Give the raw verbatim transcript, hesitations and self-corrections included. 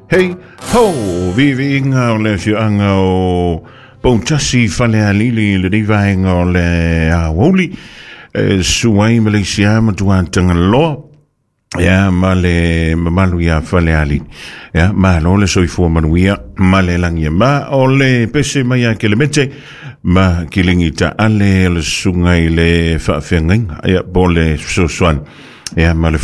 Hei, ho, vi vi inga o le fianga o Bontasi fale alili le divainga o le awoli suai Malaysia matua tangaloa ya male malu ya fale ali ya malo le soifua manuia male langia ma o le pese mai a kilometre ma kilingita ale le sungai le fa'afengai ya bole sosuan ya male